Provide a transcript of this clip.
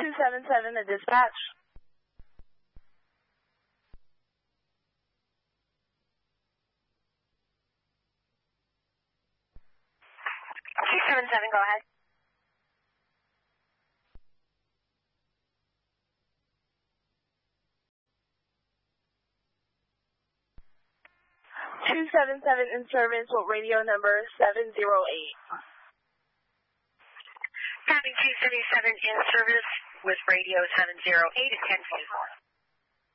277 to dispatch. 277, go ahead. In service with radio number 708. Copy 277 in service with radio 708 at 1024.